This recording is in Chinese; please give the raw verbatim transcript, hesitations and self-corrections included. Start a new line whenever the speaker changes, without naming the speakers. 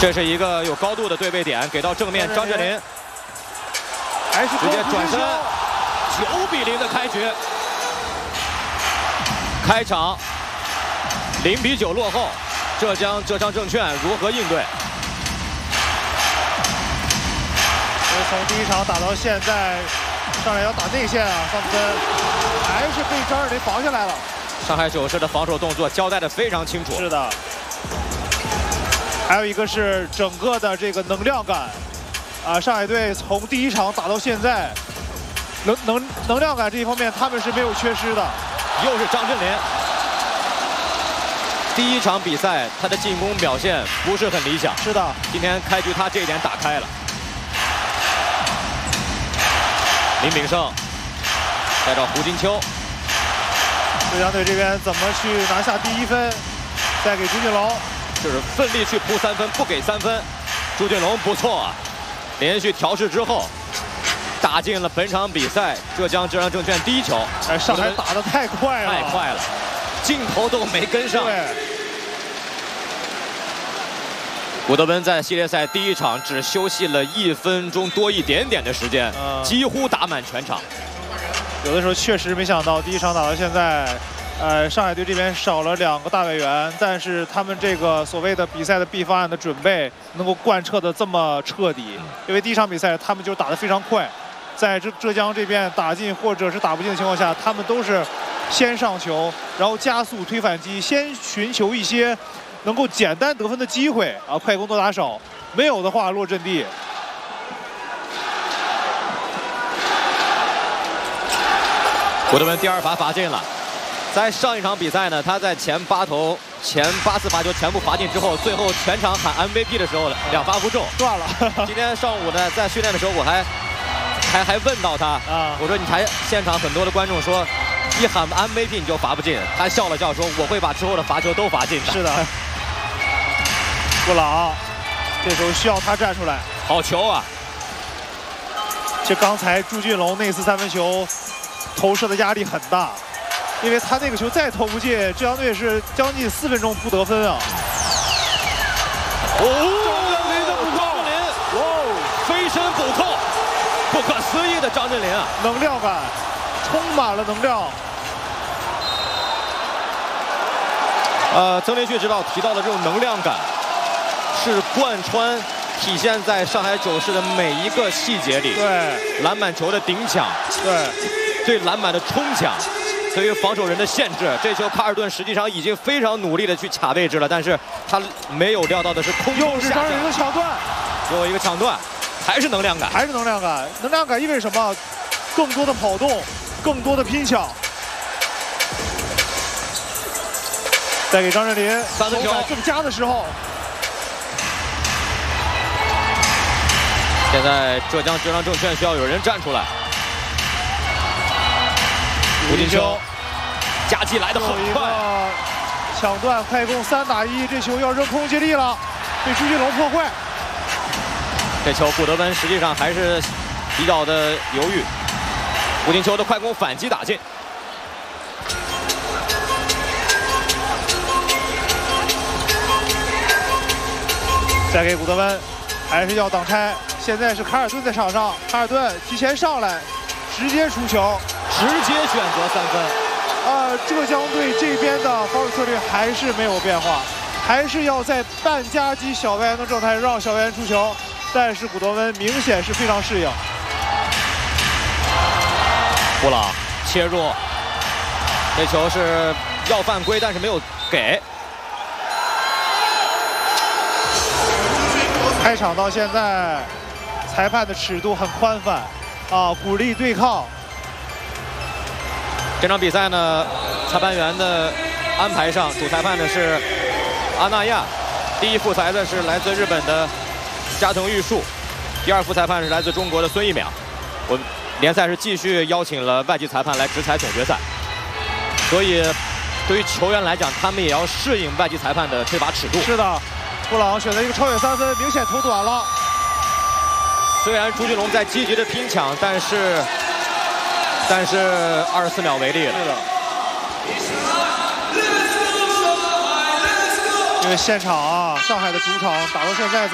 这是一个有高度的对位点，给到正面张镇麟，
还是
直接转身，九比零的开局。开场零比九落后，浙江浙江证券如何应对？
从第一场打到现在，上来要打内线啊，桑普森还是被张镇麟防下来了。
上海九世的防守动作交代的非常清楚。
是的。还有一个是整个的这个能量感，啊，上海队从第一场打到现在，能能能量感这一方面他们是没有缺失的。
又是张镇麟。第一场比赛他的进攻表现不是很理想。
是的。
今天开局他这一点打开了。林炳胜带到胡金秋。
浙江队这边怎么去拿下第一分？再给朱俊龙。
就是奋力去扑三分，不给三分。朱俊龙不错啊，连续调试之后，打进了本场比赛浙江浙江证券第一球。
哎，上海打得太快了，
太快了，镜头都没跟上。
对。
古德温在系列赛第一场只休息了一分钟多一点点的时间，嗯、几乎打满全场。
有的时候确实没想到，第一场打到现在。呃，上海队这边少了两个大外援，但是他们这个所谓的比赛的 B 方案的准备能够贯彻的这么彻底，因为第一场比赛他们就打得非常快，在浙浙江这边打进或者是打不进的情况下，他们都是先上球，然后加速推反击，先寻求一些能够简单得分的机会啊，快攻多打少，没有的话落阵地。
古德温第二罚罚进了。在上一场比赛呢，他在前八投、前八次罚球全部罚进之后，最后全场喊 M V P 的时候，两罚不中，
断了。
今天上午呢，在训练的时候，我还还还问到他，啊，我说你台现场很多的观众说，一喊 M V P 你就罚不进，他笑了笑说，我会把之后的罚球都罚进的。
是的。布朗，这时候需要他站出来。
好球啊！
就刚才朱俊龙那次三分球投射的压力很大。因为他那个球再投不进，浙江队是将近四分钟不得分啊！
哦，张镇麟的补扣，哇，飞身补扣，不可思议的张镇麟啊！
能量感，充满了能量。
呃，曾连续指导提到的这种能量感，是贯穿体现在上海九世的每一个细节里。
对，
篮板球的顶抢，
对，
对篮板的冲抢。对于防守人的限制，这球卡尔顿实际上已经非常努力的去卡位置了，但是他没有料到的是空中
又是张镇麟的抢断，
又一个抢断，还是能量感，
还是能量感。能量感意味着什么？更多的跑动，更多的拼抢。再给张镇麟
三分球
正佳的时候。
现在浙江浙江证券需要有人站出来。胡金秋，夹击来的很快，
抢断快攻三打一，这球要扔空接力了，被朱俊龙破坏。
这球古德温实际上还是比较的犹豫，胡金秋的快攻反击打进。
再给古德温，还是要挡拆。现在是卡尔顿在场上，卡尔顿提前上来，直接出球。
直接选择三分，
呃，浙江队这边的防守策略还是没有变化，还是要在半夹击小外援的状态让小外援出球，但是古德温明显是非常适应。
布朗切入，这球是要犯规，但是没有给。
开场到现在，裁判的尺度很宽泛，啊，鼓励对抗。
这场比赛呢，裁判员的安排上，主裁判的是阿纳亚，第一副裁的是来自日本的加藤玉树，第二副裁判是来自中国的孙一淼。我们联赛是继续邀请了外籍裁判来执裁总决赛，所以对于球员来讲，他们也要适应外籍裁判的吹罚尺度。
是的，布朗选择一个超远三分，明显投短了。
虽然朱俊龙在积极的拼抢，但是。但是二十四秒为例了。
是的。因为现场啊，上海的主场打到现在。